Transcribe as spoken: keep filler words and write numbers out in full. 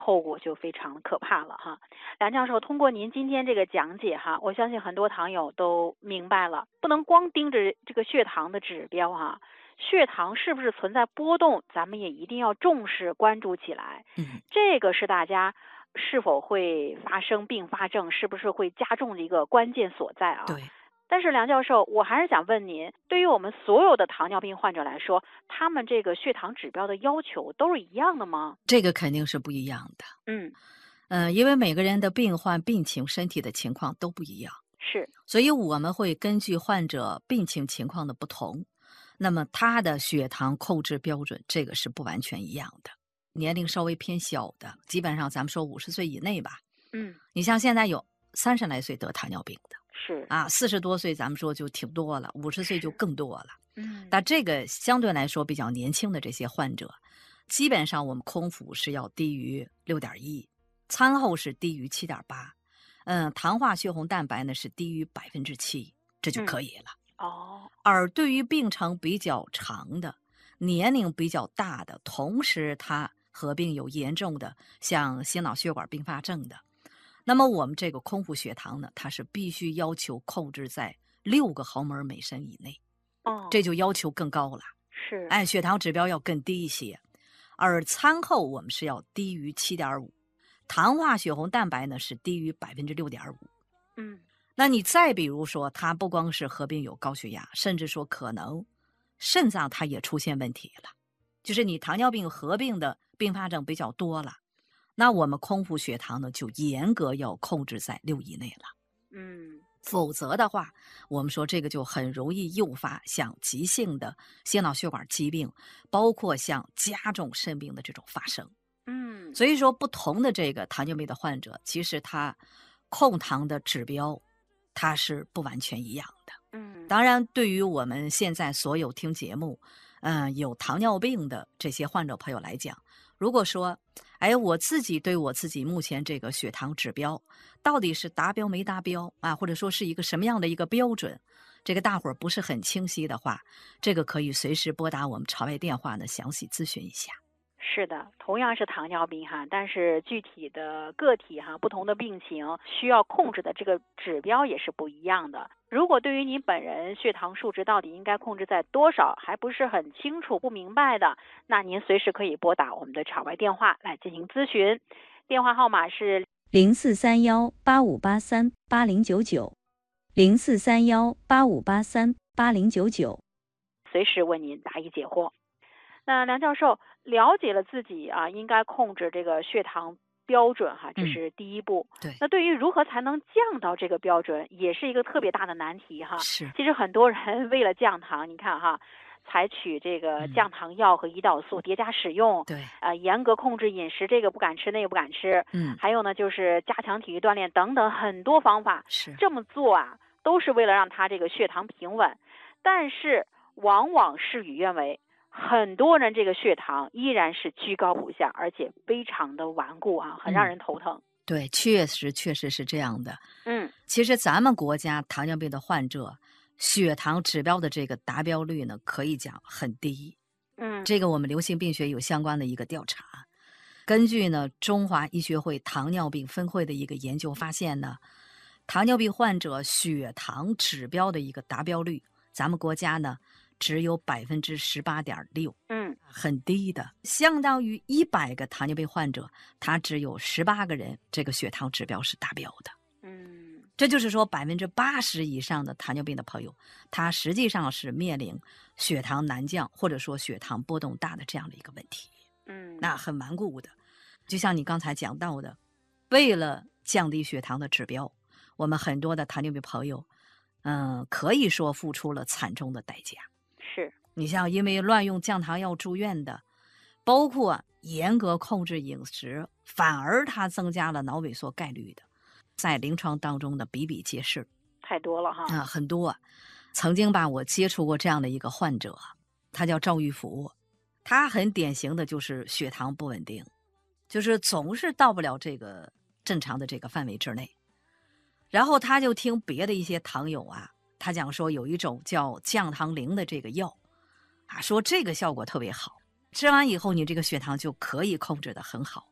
后果就非常可怕了哈。梁教授，通过您今天这个讲解哈，我相信很多糖友都明白了，不能光盯着这个血糖的指标哈，血糖是不是存在波动，咱们也一定要重视关注起来。 嗯， 这个是大家是否会发生并发症，是不是会加重的一个关键所在啊。 对。 但是梁教授，我还是想问您，对于我们所有的糖尿病患者来说，他们这个血糖指标的要求都是一样的吗？ 这个肯定是不一样的。 嗯， 嗯，因为每个人的病患、病情、身体的情况都不一样， 是， 所以我们会根据患者病情情况的不同，那么他的血糖控制标准，这个是不完全一样的。年龄稍微偏小的，基本上咱们说五十岁以内吧， 嗯， 你像现在有三十来岁得糖尿病的是， 啊，四十多岁咱们说就挺多了，五十岁就是， 更多了。 嗯， 但这个相对来说比较年轻的这些患者，基本上我们空腹是要低于六点一，餐后是低于七点八，嗯，糖化血红蛋白呢是低于百分之七，这就嗯， 可以了。 哦， 而对于病程比较长的、年龄比较大的，同时他合并有严重的像心脑血管并发症的，那么我们这个空腹血糖呢，它是必须要求控制在六个毫摩每升以内， 哦， 这就要求更高了。 是， 哎，血糖指标要更低一些，而餐后我们是要低于七点五，糖化血红蛋白呢是低于百分之六点五。 嗯， 那你再比如说，他不光是合并有高血压，甚至说可能肾脏它也出现问题了，就是你糖尿病合并的并发症比较多了，那我们空腹血糖呢就严格要控制在六以内了。 嗯， 否则的话，我们说这个就很容易诱发像急性的心脑血管疾病，包括像加重肾病的这种发生。 嗯， 所以说，不同的这个糖尿病的患者，其实他控糖的指标，它是不完全一样的。 嗯， 当然，对于我们现在所有听节目，嗯、有糖尿病的这些患者朋友来讲，如果说，哎，我自己对我自己目前这个血糖指标到底是达标没达标啊，或者说是一个什么样的一个标准，这个大伙儿不是很清晰的话，这个可以随时拨打我们朝外电话呢，详细咨询一下。 是的，同样是糖尿病哈，但是具体的个体哈，不同的病情需要控制的这个指标也是不一样的。如果对于您本人血糖数值到底应该控制在多少，还不是很清楚、不明白的，那您随时可以拨打我们的场外电话来进行咨询，电话号码是零四三幺八五八三八零九九，零四三幺八五八三八零九九， 随时为您答疑解惑。那梁教授了解了自己啊，应该控制这个血糖标准哈，这嗯， 是第一步。 对， 那对于如何才能降到这个标准，也是一个特别大的难题哈。 是， 其实很多人为了降糖，你看哈，采取这个嗯， 降糖药和胰岛素叠加使用， 对， 呃，严格控制饮食，这个不敢吃，那个不敢吃， 嗯， 还有呢就是加强体育锻炼等等很多方法。 是， 这么做啊，都是为了让他这个血糖平稳，但是往往事与愿违。很多人这个血糖依然是居高不下，而且非常的顽固啊，很让嗯， 人头疼。 对，确实确实是这样的。 嗯， 其实咱们国家糖尿病的患者血糖指标的这个达标率呢，可以讲很低。 嗯， 这个我们流行病学有相关的一个调查，根据呢中华医学会糖尿病分会的一个研究发现呢，糖尿病患者血糖指标的一个达标率，咱们国家呢只有百分之十八点六， 嗯， 很低的，相当于一百个糖尿病患者，他只有十八个人这个血糖指标是达标的。 嗯， 这就是说，百分之八十以上的糖尿病的朋友，他实际上是面临血糖难降，或者说血糖波动大的这样的一个问题。 嗯， 那很顽固的，就像你刚才讲到的，为了降低血糖的指标，我们很多的糖尿病朋友，嗯，可以说付出了惨重的代价。 是， 你像因为乱用降糖药住院的，包括严格控制饮食，反而它增加了脑萎缩概率的，在临床当中的比比皆是太多了哈。 啊，很多啊。曾经吧，我接触过这样的一个患者，他叫赵玉福，他很典型的就是血糖不稳定，就是总是到不了这个正常的这个范围之内。然后他就听别的一些糖友啊，他讲说有一种叫降糖灵的这个药啊，说这个效果特别好，吃完以后你这个血糖就可以控制得很好。